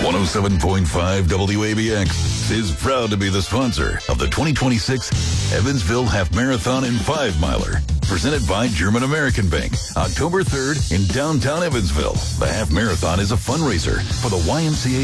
107.5 WABX is proud to be the sponsor of the 2026 Evansville Half Marathon and 5-Miler. Presented by German American Bank, October 3rd in downtown Evansville. The Half Marathon is a fundraiser for the YMCA